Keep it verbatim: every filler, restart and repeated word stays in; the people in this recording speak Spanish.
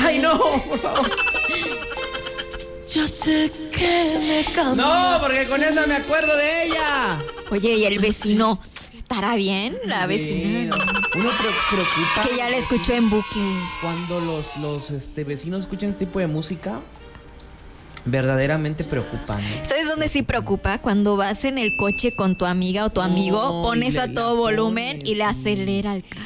Ay, no, por favor. Ya sé que me cambias. No, porque con esa me acuerdo de ella. Oye, ¿y el vecino estará bien? La Sí, vecina. uno pre- preocupa. Que ya la escuchó en bucle. Cuando los, los este, vecinos escuchan este tipo de música, verdaderamente preocupan. ¿Sabes dónde sí preocupa? Cuando vas en el coche con tu amiga o tu amigo, No, pones y le- a todo la volumen pones, y le sí. acelera el carro.